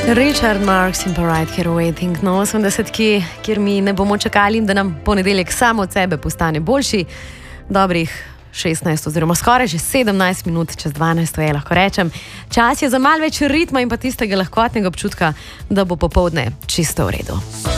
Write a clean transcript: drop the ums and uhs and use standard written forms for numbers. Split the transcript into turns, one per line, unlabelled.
Richard Marx in pa Right Here Waiting na 80-ki, kjer mi ne bomo čakali, da nam ponedeljek samo od sebe postane boljši. Dobrih 16 oziroma skoraj že 17 minut čez 12 je, lahko rečem. Čas je za malo več ritma in pa tistega lahkotnega občutka, da bo popoldne čisto v redu.